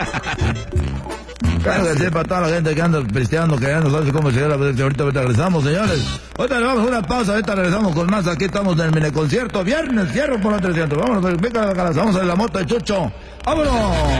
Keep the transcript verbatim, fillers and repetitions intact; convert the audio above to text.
Claro que sí, para toda la gente que anda pisteando, que ya no sabe cómo llegar a la ahorita, ahorita regresamos, señores. Ahorita le vamos a una pausa, ahorita regresamos con más. Aquí estamos en el mini concierto, viernes, cierro por los trescientos. Vámonos, venga, vamos a la moto de Chucho. ¡Vámonos!